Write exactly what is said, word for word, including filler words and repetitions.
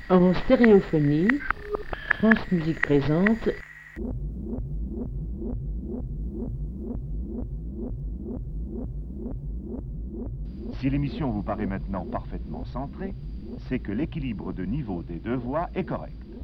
En stéréophonie, France Musique présente. Si l'émission vous paraît maintenant parfaitement centrée, c'est que l'équilibre de niveau des deux voix est correct.